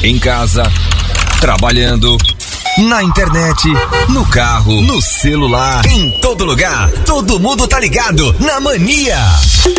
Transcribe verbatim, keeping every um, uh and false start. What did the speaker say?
em casa, trabalhando, na internet, no carro, no celular, em todo lugar. Todo mundo tá ligado na Mania.